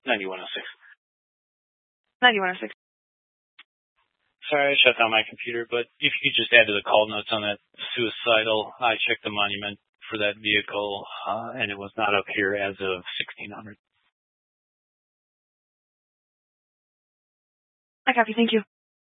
9106. 9106. Sorry, I shut down my computer, but if you could just add to the call notes on that suicidal, I checked the monument for that vehicle, and it was not up here as of 1600. I copy. Thank you.